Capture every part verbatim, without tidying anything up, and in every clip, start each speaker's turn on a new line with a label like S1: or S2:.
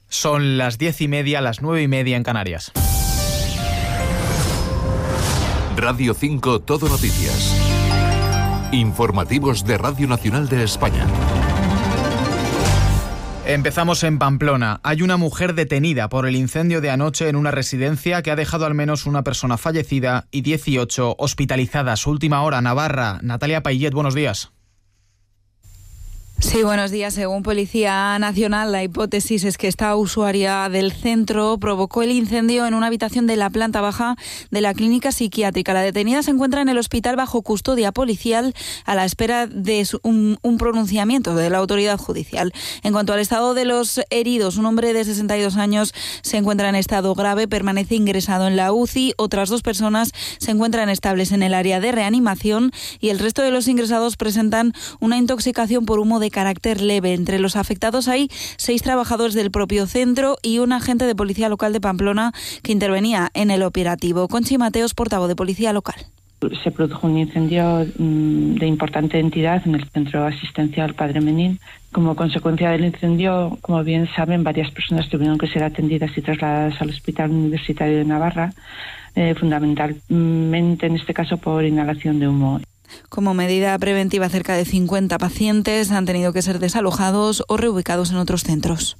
S1: Son las diez y media, las nueve y media en Canarias.
S2: Radio cinco Todo Noticias. Informativos de Radio Nacional de España.
S1: Empezamos en Pamplona. Hay una mujer detenida por el incendio de anoche en una residencia que ha dejado al menos una persona fallecida y dieciocho hospitalizadas. Última hora, Navarra. Natalia Payet, buenos días.
S3: Sí, buenos días. Según Policía Nacional, la hipótesis es que esta usuaria del centro provocó el incendio en una habitación de la planta baja de la clínica psiquiátrica. La detenida se encuentra en el hospital bajo custodia policial a la espera de un, un pronunciamiento de la autoridad judicial. En cuanto al estado de los heridos, un hombre de sesenta y dos años se encuentra en estado grave, permanece ingresado en la U C I. Otras dos personas se encuentran estables en el área de reanimación y el resto de los ingresados presentan una intoxicación por humo de carácter leve. Entre los afectados hay seis trabajadores del propio centro y un agente de policía local de Pamplona que intervenía en el operativo. Conchi Mateos, portavoz de Policía Local.
S4: Se produjo un incendio de importante entidad en el centro asistencial Padre Menín. Como consecuencia del incendio, como bien saben, varias personas tuvieron que ser atendidas y trasladadas al Hospital Universitario de Navarra, eh, fundamentalmente en este caso por inhalación de humo.
S3: Como medida preventiva, cerca de cincuenta pacientes han tenido que ser desalojados o reubicados en otros centros.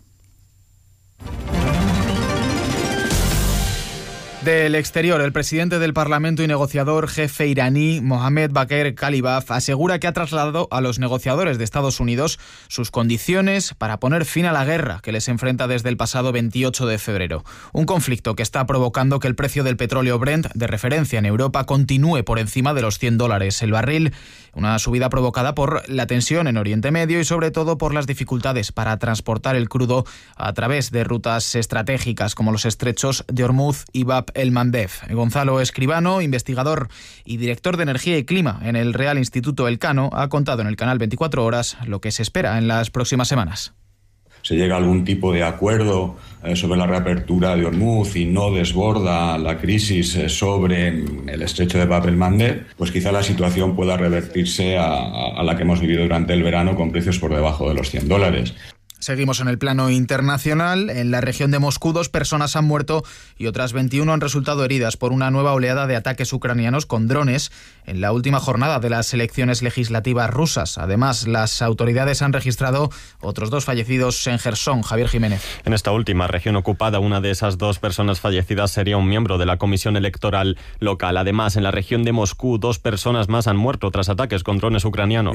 S1: Del exterior, el presidente del Parlamento y negociador jefe iraní, Mohammad Bagher Khalibaf, asegura que ha trasladado a los negociadores de Estados Unidos sus condiciones para poner fin a la guerra que les enfrenta desde el pasado veintiocho de febrero. Un conflicto que está provocando que el precio del petróleo Brent, de referencia en Europa, continúe por encima de los cien dólares el barril. Una subida provocada por la tensión en Oriente Medio y sobre todo por las dificultades para transportar el crudo a través de rutas estratégicas como los estrechos de Hormuz y Bab el Mandeb. Gonzalo Escribano, investigador y director de Energía y Clima en el Real Instituto Elcano, ha contado en el canal veinticuatro horas lo que se espera en las próximas semanas.
S5: Se llega a algún tipo de acuerdo eh, sobre la reapertura de Hormuz y no desborda la crisis eh, sobre el estrecho de Bab el Mandeb, pues quizá la situación pueda revertirse a, a la que hemos vivido durante el verano con precios por debajo de los cien dólares.
S1: Seguimos en el plano internacional. En la región de Moscú, dos personas han muerto y otras veintiuna han resultado heridas por una nueva oleada de ataques ucranianos con drones en la última jornada de las elecciones legislativas rusas. Además, las autoridades han registrado otros dos fallecidos en Jersón. Javier Jiménez.
S6: En esta última región ocupada, una de esas dos personas fallecidas sería un miembro de la Comisión Electoral local. Además, en la región de Moscú, dos personas más han muerto tras ataques con drones ucranianos.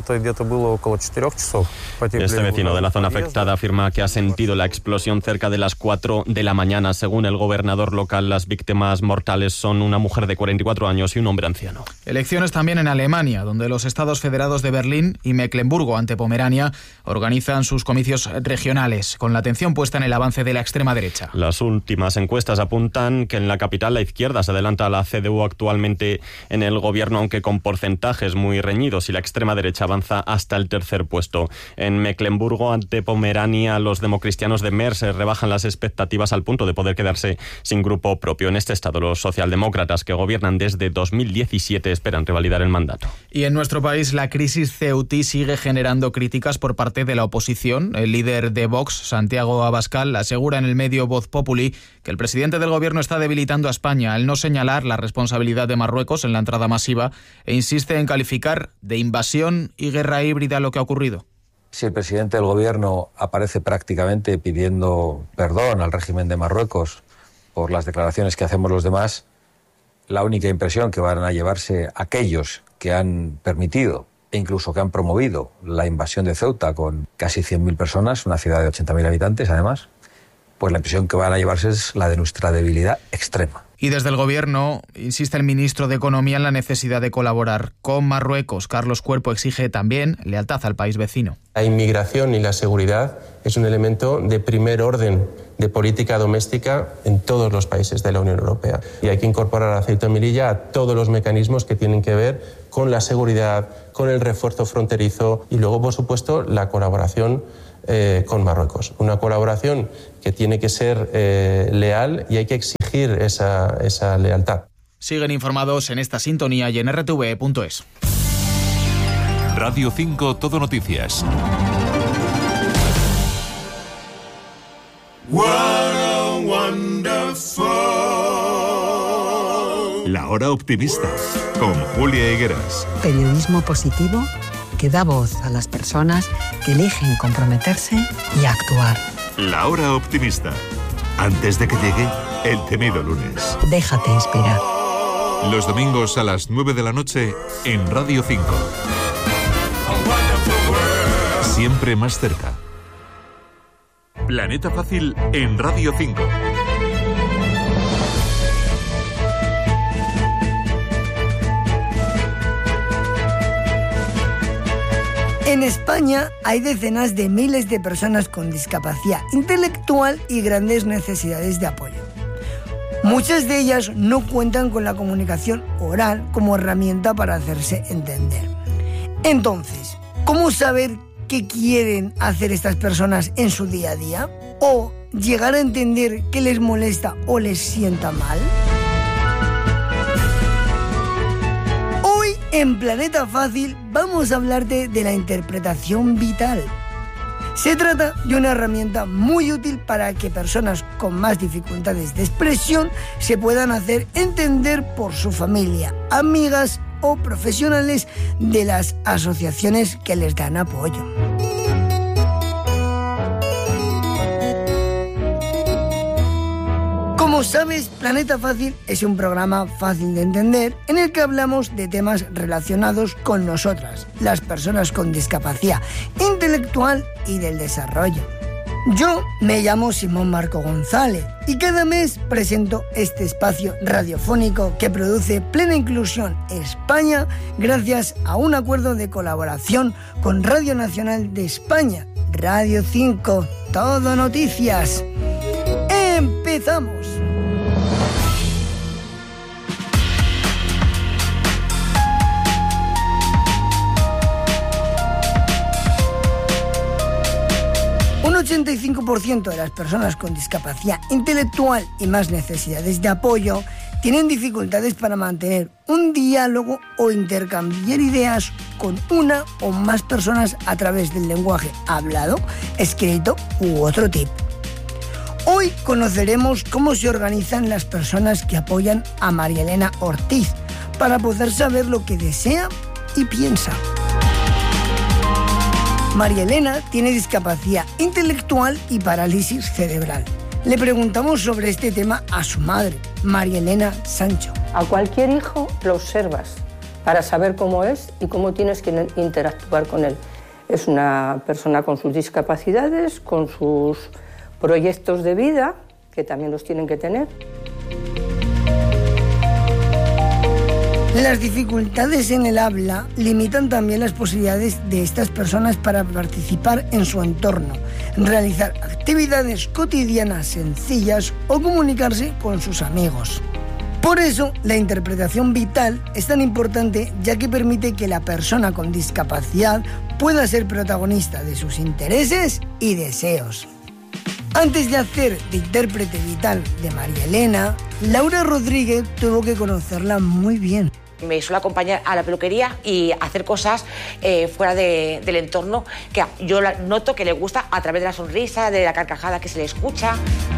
S6: Este vecino de la zona afectada afirma que ha sentido la explosión cerca de las cuatro de la mañana. Según el gobernador local, las víctimas mortales son una mujer de cuarenta y cuatro años y un hombre anciano.
S1: Elecciones también en Alemania, donde los estados federados de Berlín y Mecklemburgo ante Pomerania organizan sus comicios regionales, con la atención puesta en el avance de la extrema derecha.
S6: Las últimas encuestas apuntan que en la capital la izquierda se adelanta a la C D U actualmente en el gobierno, aunque con porcentajes muy reñidos, y la extrema derecha avanza hasta el tercer puesto. En Mecklemburgo ante Pomerania, los democristianos de Merz rebajan las expectativas al punto de poder quedarse sin grupo propio. En este estado, los socialdemócratas, que gobiernan desde dos mil diecisiete, esperan revalidar el mandato.
S1: Y en nuestro país, la crisis ceutí sigue generando críticas por parte de la oposición. El líder de Vox, Santiago Abascal, asegura en el medio Voz Populi que el presidente del gobierno está debilitando a España al no señalar la responsabilidad de Marruecos en la entrada masiva e insiste en calificar de invasión y guerra híbrida lo que ha ocurrido.
S7: Si el presidente del gobierno aparece prácticamente pidiendo perdón al régimen de Marruecos por las declaraciones que hacemos los demás, la única impresión que van a llevarse aquellos que han permitido e incluso que han promovido la invasión de Ceuta con casi cien mil personas, una ciudad de ochenta mil habitantes además, pues la impresión que van a llevarse es la de nuestra debilidad extrema.
S1: Y desde el Gobierno insiste el ministro de Economía en la necesidad de colaborar con Marruecos. Carlos Cuerpo exige también lealtad al país vecino.
S8: La inmigración y la seguridad es un elemento de primer orden de política doméstica en todos los países de la Unión Europea. Y hay que incorporar a Ceuta y Melilla a todos los mecanismos que tienen que ver con la seguridad, con el refuerzo fronterizo y luego, por supuesto, la colaboración Eh, con Marruecos. Una colaboración que tiene que ser eh, leal y hay que exigir esa, esa lealtad.
S1: Siguen informados en esta sintonía y en r t v punto es.
S2: Radio cinco Todo Noticias.
S9: La Hora Optimista, con Julia Higueras.
S10: Periodismo positivo que da voz a las personas que eligen comprometerse y actuar.
S9: La Hora Optimista, antes de que llegue el temido lunes.
S10: Déjate inspirar.
S9: Los domingos a las nueve de la noche en Radio cinco. Siempre más cerca. Planeta Fácil en Radio cinco.
S11: En España hay decenas de miles de personas con discapacidad intelectual y grandes necesidades de apoyo. Muchas de ellas no cuentan con la comunicación oral como herramienta para hacerse entender. Entonces, ¿cómo saber qué quieren hacer estas personas en su día a día? ¿O llegar a entender qué les molesta o les sienta mal? En Planeta Fácil vamos a hablarte de la interpretación vital. Se trata de una herramienta muy útil para que personas con más dificultades de expresión se puedan hacer entender por su familia, amigas o profesionales de las asociaciones que les dan apoyo. Como sabes, Planeta Fácil es un programa fácil de entender en el que hablamos de temas relacionados con nosotras, las personas con discapacidad intelectual y del desarrollo. Yo me llamo Simón Marco González y cada mes presento este espacio radiofónico que produce Plena Inclusión España gracias a un acuerdo de colaboración con Radio Nacional de España, Radio cinco, Todo Noticias. ¡Empezamos! Un ochenta y cinco por ciento de las personas con discapacidad intelectual y más necesidades de apoyo tienen dificultades para mantener un diálogo o intercambiar ideas con una o más personas a través del lenguaje hablado, escrito u otro tipo. Hoy conoceremos cómo se organizan las personas que apoyan a María Elena Ortiz para poder saber lo que desea y piensa. María Elena tiene discapacidad intelectual y parálisis cerebral. Le preguntamos sobre este tema a su madre, María Elena Sancho.
S12: A cualquier hijo lo observas para saber cómo es y cómo tienes que interactuar con él. Es una persona con sus discapacidades, con sus proyectos de vida, que también los tienen que tener.
S11: Las dificultades en el habla limitan también las posibilidades de estas personas para participar en su entorno, realizar actividades cotidianas sencillas o comunicarse con sus amigos. Por eso, la interpretación vital es tan importante, ya que permite que la persona con discapacidad pueda ser protagonista de sus intereses y deseos. Antes de hacer de intérprete vital de María Elena, Laura Rodríguez tuvo que conocerla muy bien.
S13: Me suele acompañar a la peluquería y hacer cosas eh, fuera de, del entorno que yo noto que le gusta a través de la sonrisa, de la carcajada que se le escucha.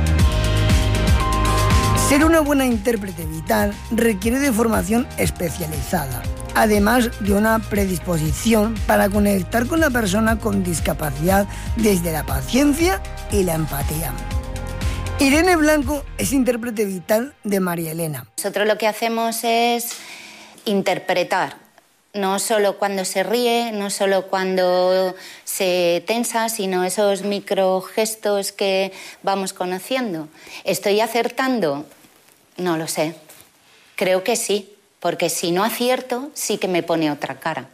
S11: Ser una buena intérprete vital requiere de formación especializada, además de una predisposición para conectar con la persona con discapacidad desde la paciencia y la empatía. Irene Blanco es intérprete vital de María Elena.
S14: Nosotros lo que hacemos es interpretar, no solo cuando se ríe, no solo cuando se tensa, sino esos microgestos que vamos conociendo. ¿Estoy acertando? No lo sé. Creo que sí, porque si no acierto, sí que me pone otra cara.